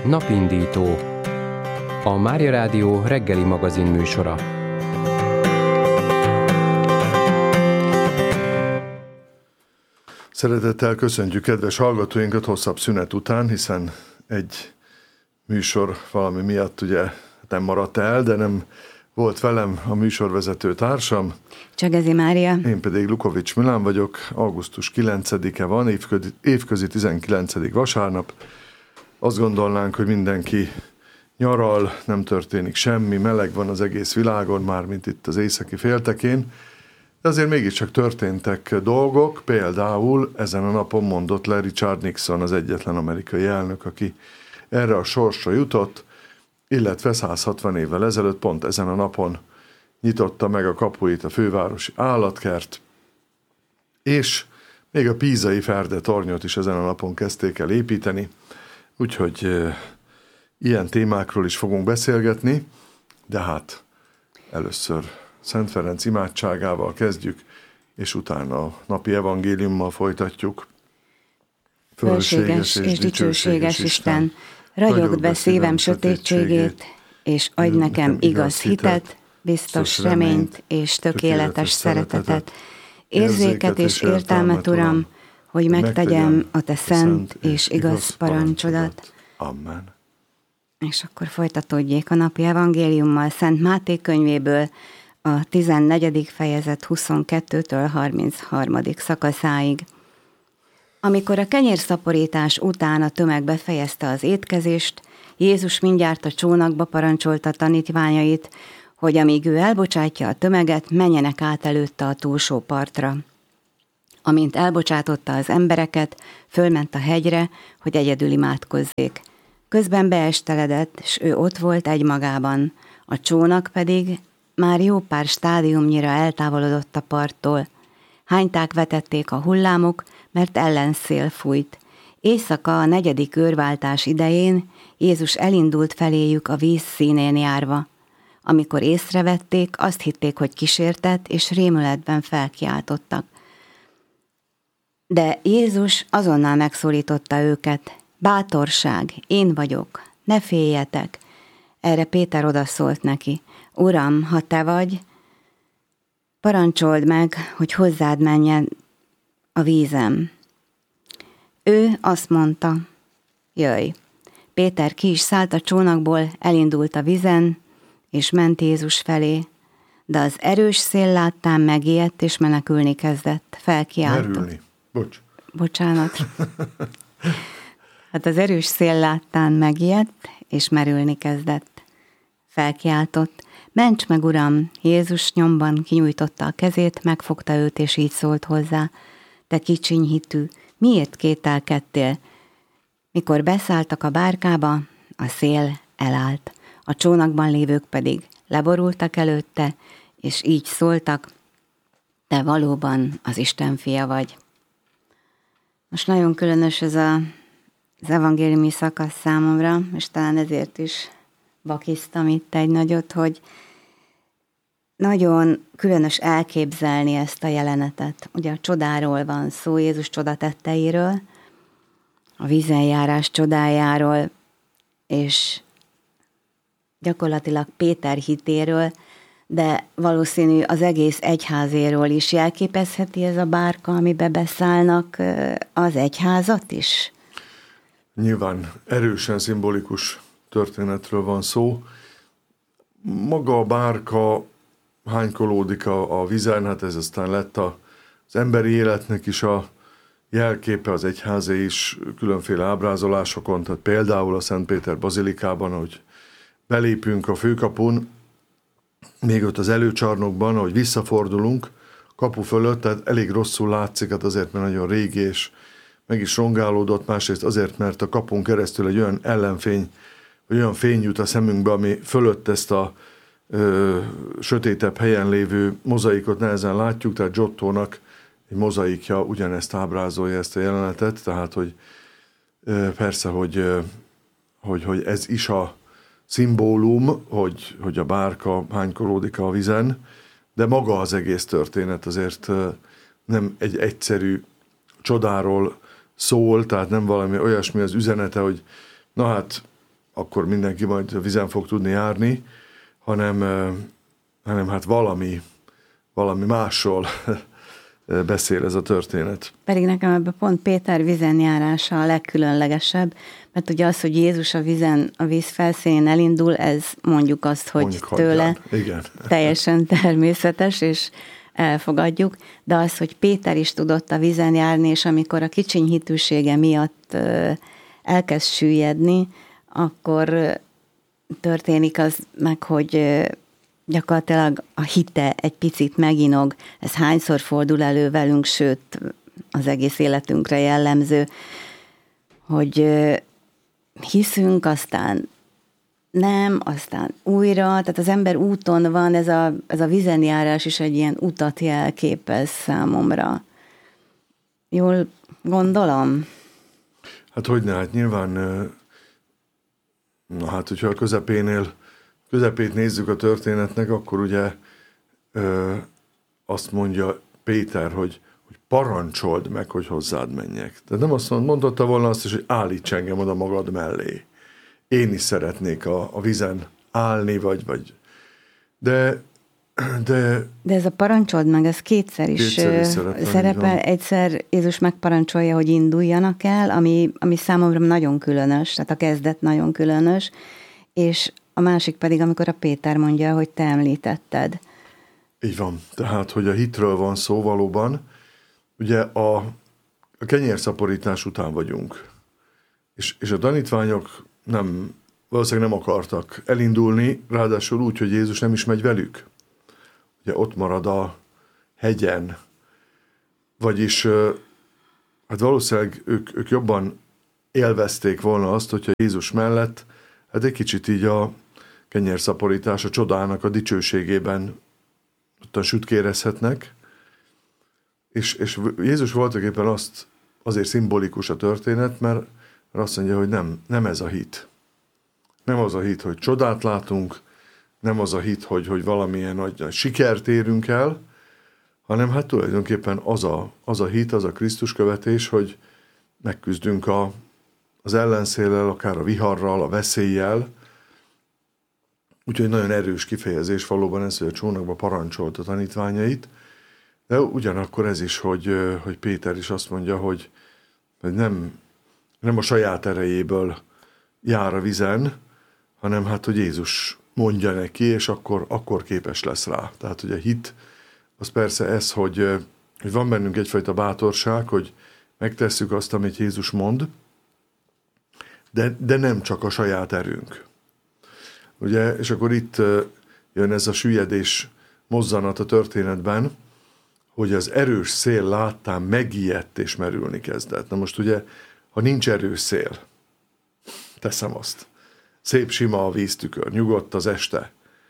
Napindító, a Mária Rádió reggeli magazin műsora. Szeretettel köszöntjük kedves hallgatóinkat hosszabb szünet után, hiszen egy műsor valami miatt ugye nem maradt el, de nem volt velem a műsorvezető társam. Csagezi Mária. Én pedig Lukovics Milán vagyok. Augusztus 9-e van, évközi 19. vasárnap. Azt gondolnánk, hogy mindenki nyaral, nem történik semmi, meleg van az egész világon, mármint itt az északi féltekén. De azért mégiscsak történtek dolgok, például ezen a napon mondott le Richard Nixon, az egyetlen amerikai elnök, aki erre a sorsra jutott, illetve 160 évvel ezelőtt pont ezen a napon nyitotta meg a kapuit a fővárosi állatkert, és még a pízai Ferde tornyot is ezen a napon kezdték el építeni, úgyhogy ilyen témákról is fogunk beszélgetni, de hát először Szent Ferenc imádságával kezdjük, és utána a napi evangéliummal folytatjuk. Fölséges és dicsőséges Isten, ragyogd be szívem sötétségét, és adj nekem igaz hitet, biztos reményt és tökéletes szeretetet, érzéket és értelmet, Uram, hogy megtegyem a te szent és igaz parancsodat. Amen. És akkor folytatódjék a napi evangéliummal Szent Máté könyvéből, a 14. fejezet 22-től 33. szakaszáig. Amikor a kenyérszaporítás után a tömeg befejezte az étkezést, Jézus mindjárt a csónakba parancsolta tanítványait, hogy amíg ő elbocsátja a tömeget, menjenek át előtte a túlsó partra. Amint elbocsátotta az embereket, fölment a hegyre, hogy egyedül imádkozzék. Közben beesteledett, s ő ott volt egymagában, a csónak pedig már jó pár stádiumnyira eltávolodott a parttól. Hányták vetették a hullámok, mert ellenszél fújt. Éjszaka a 4. őrváltás idején Jézus elindult feléjük a víz színén járva. Amikor észrevették, azt hitték, hogy kísértett, és rémületben felkiáltottak. De Jézus azonnal megszólította őket. Bátorság, én vagyok, ne féljetek. Erre Péter odaszólt neki. Uram, ha te vagy, parancsold meg, hogy hozzád menjen a vízem. Ő azt mondta, jöjj. Péter ki is szállt a csónakból, elindult a vízen, és ment Jézus felé. De az erős szél láttán megijedt, és menekülni kezdett. Felkiáltott. Merülni. Bocsánat. Hát az erős szél láttán megijedt, és merülni kezdett. Felkiáltott. Ments meg, Uram! Jézus nyomban kinyújtotta a kezét, megfogta őt, és így szólt hozzá. Te kicsiny hitű, miért kételkedtél? Mikor beszálltak a bárkába, a szél elállt. A csónakban lévők pedig leborultak előtte, és így szóltak, te valóban az Isten fia vagy. Most nagyon különös ez az evangéliumi szakasz számomra, és talán ezért is bakiztam itt egy nagyot, hogy nagyon különös elképzelni ezt a jelenetet. Ugye a csodáról van szó, Jézus csodatetteiről, a vízenjárás csodájáról, és gyakorlatilag Péter hitéről, de valószínű az egész egyházéről is jelképezheti ez a bárka, amibe beszállnak, az egyházat is? Nyilván erősen szimbolikus történetről van szó. Maga a bárka hánykolódik a vízen, hát ez aztán lett az emberi életnek is a jelképe, az egyházé is különféle ábrázolásokon, tehát például a Szent Péter bazilikában, ahogy belépünk a főkapun, még ott az előcsarnokban, ahogy visszafordulunk kapu fölött, tehát elég rosszul látszik, hát azért, mert nagyon régi és meg is rongálódott, másrészt azért, mert a kapun keresztül egy olyan ellenfény, vagy olyan fény jut a szemünkbe, ami fölött ezt a sötétebb helyen lévő mozaikot nehezen látjuk, tehát Giottónak egy mozaikja ugyanezt ábrázolja, ezt a jelenetet, tehát hogy persze, hogy ez is a szimbólum, hogy a bárka hánykolódik a vízen, de maga az egész történet azért nem egy egyszerű csodáról szól, tehát nem valami olyasmi az üzenete, hogy na hát akkor mindenki majd vizen fog tudni járni, hanem hát valami másról beszél ez a történet. Pedig nekem ebben pont Péter vízenjárása a legkülönlegesebb, mert ugye az, hogy Jézus a víz felszínén elindul, ez mondjuk azt, hogy tőle igen. Teljesen természetes, és elfogadjuk, de az, hogy Péter is tudott a vízen járni, és amikor a kicsiny hitűsége miatt elkezd süllyedni, akkor történik az meg, hogy gyakorlatilag a hite egy picit meginog. Ez hányszor fordul elő velünk, sőt, az egész életünkre jellemző, hogy hiszünk, aztán nem, aztán újra, tehát az ember úton van, ez a vízenjárás is egy ilyen utat jelképez számomra. Jól gondolom? Hát hogyne, hát nyilván, hogyha a közepét nézzük a történetnek, akkor ugye azt mondja Péter, hogy parancsold meg, hogy hozzád menjek. Tehát nem azt mondotta volna azt is, hogy állíts engem oda magad mellé. Én is szeretnék a vízen állni, vagy de ez a parancsold meg, ez kétszer is szerepel. Egyszer Jézus megparancsolja, hogy induljanak el, ami számomra nagyon különös, tehát a kezdet nagyon különös, és a másik pedig, amikor a Péter mondja, hogy te említetted. Így van. Tehát, hogy a hitről van szó valóban. Ugye a kenyérszaporítás után vagyunk. És a tanítványok valószínűleg nem akartak elindulni, ráadásul úgy, hogy Jézus nem is megy velük. Ugye ott marad a hegyen. Vagyis hát valószínűleg ők jobban élvezték volna azt, hogyha Jézus mellett hát egy kicsit így a kenyérszaporítás, a csodának a dicsőségében ottan sütkérezhetnek. És Jézus voltaképpen azért szimbolikus a történet, mert azt mondja, hogy nem ez a hit. Nem az a hit, hogy csodát látunk, nem az a hit, hogy valamilyen nagy sikert érünk el, hanem hát tulajdonképpen az a hit, az a Krisztus követés, hogy megküzdünk az ellenszéllel, akár a viharral, a veszéllyel. Úgyhogy nagyon erős kifejezés valóban ez, hogy a csónakba parancsolt a tanítványait, de ugyanakkor ez is, hogy Péter is azt mondja, hogy nem a saját erejéből jár a vízen, hanem hát, hogy Jézus mondja neki, és akkor képes lesz rá. Tehát, hogy a hit, az persze ez, hogy van bennünk egyfajta bátorság, hogy megtesszük azt, amit Jézus mond, de nem csak a saját erőnk. Ugye, és akkor itt jön ez a süllyedés mozzanat a történetben, hogy az erős szél láttán megijedt és merülni kezdett. Na most ugye, ha nincs erős szél, teszem azt, szép sima a víztükör, nyugodt az este,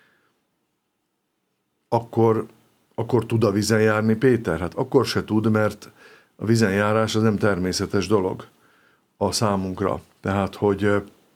akkor tud a vízen járni Péter? Hát akkor se tud, mert a vízen járás az nem természetes dolog a számunkra. Tehát, hogy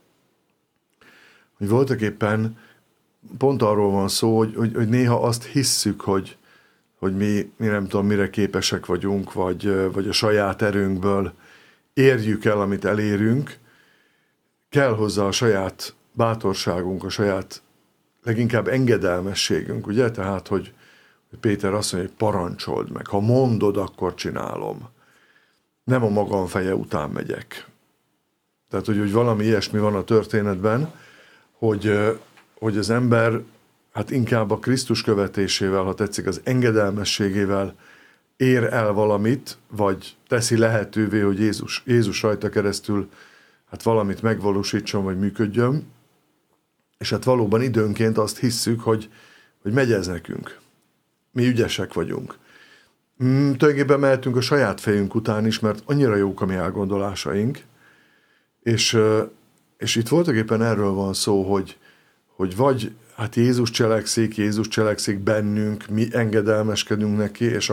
voltaképpen pont arról van szó, hogy néha azt hisszük, hogy mi nem tudom, mire képesek vagyunk, vagy a saját erőnkből érjük el, amit elérünk. Kell hozzá a saját bátorságunk, a saját leginkább engedelmességünk, ugye? Tehát, hogy Péter azt mondja, hogy parancsold meg. Ha mondod, akkor csinálom. Nem a magam feje után megyek. Tehát, hogy valami ilyesmi van a történetben, hogy az ember hát inkább a Krisztus követésével, ha tetszik, az engedelmességével ér el valamit, vagy teszi lehetővé, hogy Jézus rajta keresztül hát valamit megvalósítson, vagy működjön, és hát valóban időnként azt hisszük, hogy megy ez nekünk. Mi ügyesek vagyunk. Tulajdonképpen mehetünk a saját fejünk után is, mert annyira jók a mi elgondolásaink, és itt voltaképpen erről van szó, hogy vagy hát Jézus cselekszik bennünk, mi engedelmeskedünk neki, és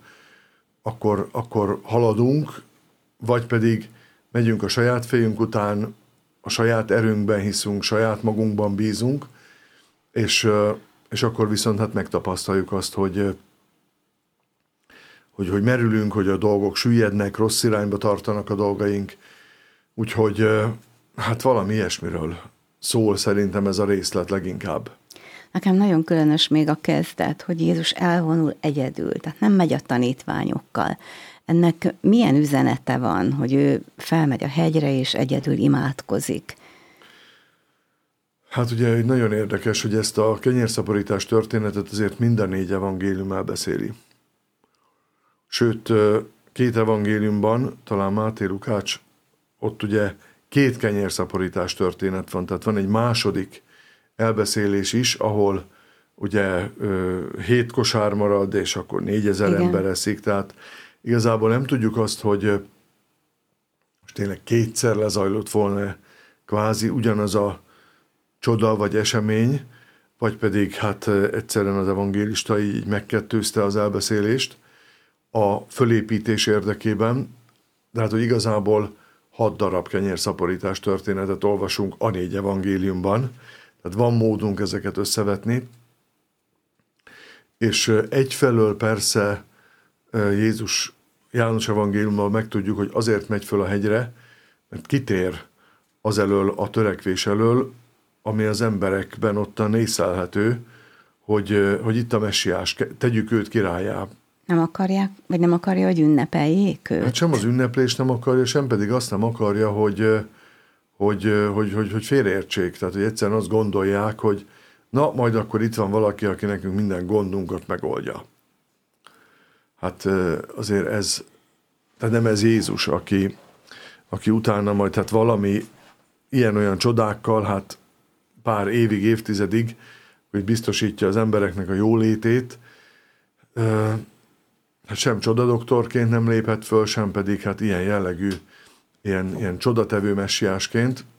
akkor haladunk, vagy pedig megyünk a saját fejünk után, a saját erőnkben hiszünk, saját magunkban bízunk, és akkor viszont hát megtapasztaljuk azt, hogy merülünk, hogy a dolgok süllyednek, rossz irányba tartanak a dolgaink, úgyhogy hát valami ilyesmiről szól szerintem ez a részlet leginkább. Nekem nagyon különös még a kezdet, hogy Jézus elvonul egyedül, tehát nem megy a tanítványokkal. Ennek milyen üzenete van, hogy ő felmegy a hegyre és egyedül imádkozik? Hát ugye nagyon érdekes, hogy ezt a kenyérszaporítás történetet azért mind a 4 evangélium elbeszéli. Sőt, 2 evangéliumban, talán Máté, Lukács, ott ugye 2 kenyérszaporítás történet van, tehát van egy második elbeszélés is, ahol ugye 7 kosár marad, és akkor 4000 ember eszik, tehát igazából nem tudjuk azt, hogy most tényleg 2-szer lezajlott volna kvázi ugyanaz a csoda vagy esemény, vagy pedig hát egyszerűen az evangélista így megkettőzte az elbeszélést a fölépítés érdekében, de hát, hogy igazából 6 darab kenyérszaporítás történetet olvasunk a 4 evangéliumban, tehát van módunk ezeket összevetni, és egyfelől persze Jézus János evangéliumban megtudjuk, hogy azért megy föl a hegyre, mert kitér az elől, a törekvés elől, ami az emberekben ottan észelhető, hogy itt a messiás, tegyük őt királlyá. Nem akarják, vagy nem akarja, hogy ünnepeljék őt? Hát sem az ünneplést nem akarja, sem pedig azt nem akarja, hogy félreértsék. Tehát, hogy egyszerűen azt gondolják, hogy na, majd akkor itt van valaki, aki nekünk minden gondunkat megoldja. Hát azért ez, tehát nem ez Jézus, aki utána majd hát valami ilyen-olyan csodákkal, hát pár évig, évtizedig, hogy biztosítja az embereknek a jólétét. Hát sem csodadoktorként nem lépett föl, sem pedig hát ilyen jellegű, ilyen csodatevő messiásként.